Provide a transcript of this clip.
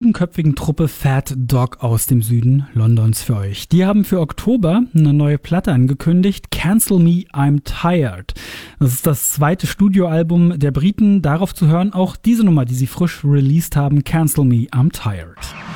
siebenköpfigen Truppe Fat Dog aus dem Süden Londons für euch. Die haben für Oktober eine neue Platte angekündigt, Cancel Me, I'm Tired. Das ist das zweite Studioalbum der Briten. Darauf zu hören auch diese Nummer, die sie frisch released haben, Cancel Me, I'm Tired.